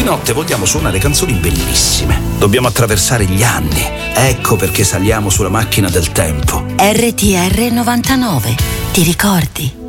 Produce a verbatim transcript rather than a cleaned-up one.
notte vogliamo suonare canzoni bellissime. Dobbiamo attraversare gli anni. Ecco perché saliamo sulla macchina del tempo. R T R novantanove. Ti ricordi?